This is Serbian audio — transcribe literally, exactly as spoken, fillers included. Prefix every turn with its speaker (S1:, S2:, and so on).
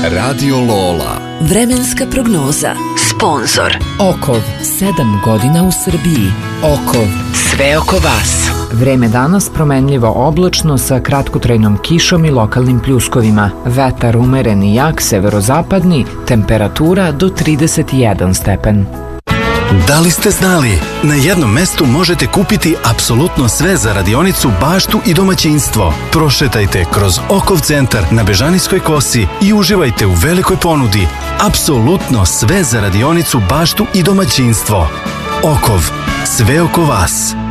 S1: Radio Lola.
S2: Vremenska prognoza. Sponzor
S3: Okov, sedam godina u Srbiji. Okov, sve oko vas. Vreme danas promenljivo oblačno sa kratkotrajnom kišom i lokalnim pljuskovima. Vetar umeren i jak severozapadni, temperatura do trideset jedan stepen.
S4: Da li ste znali? Na jednom mestu možete kupiti apsolutno sve za radionicu, baštu i domaćinstvo. Prošetajte kroz Okov centar na Bežanijskoj kosi i uživajte u velikoj ponudi. Apsolutno sve za radionicu, baštu i domaćinstvo. Okov, sve oko vas.